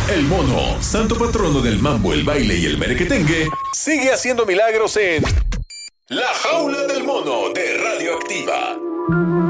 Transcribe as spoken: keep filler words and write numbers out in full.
El mono, santo patrono del mambo, el baile y el merequetengue, sigue haciendo milagros en La Jaula del Mono de Radioactiva.